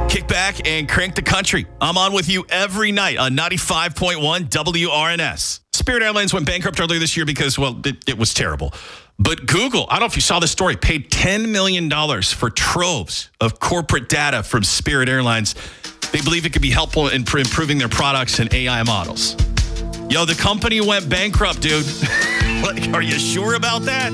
Kick back and crank the country. I'm on with you every night on 95.1 WRNS. Spirit Airlines went bankrupt earlier this year because, well, it was terrible. But Google, I don't know if you saw the story, paid $10 million for troves of corporate data from Spirit Airlines. They believe it could be helpful in improving their products and AI models. Yo, the company went bankrupt, dude. Like, are you sure about that?